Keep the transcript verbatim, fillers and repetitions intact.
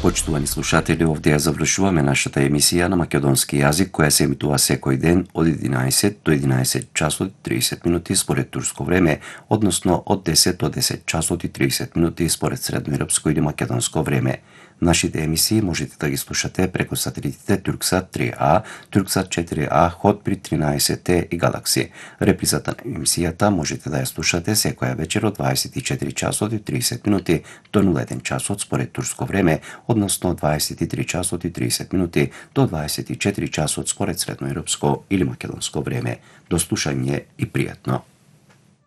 Почитувани слушатели, овде ја завршуваме нашата емисија на македонски јазик, која се емитува секој ден од единаесет до единаесет часот и тридесет минути според турско време, односно од десет до десет часот и тридесет минути според средноевропско или македонско време. Нашите емисии можете да ги слушате преку сателитите Турксат три А, Турксат четири А, Хот при тринаесет Т и Галакси. Репризата на емисијата можете да ја слушате секоја вечер од дваесет и четири часот и тридесет минути до нула еден часот според турско време, односно дваесет и три часот и тридесет минути до дваесет и четири часот според средноевропско или македонско време. До слушање и пријатно.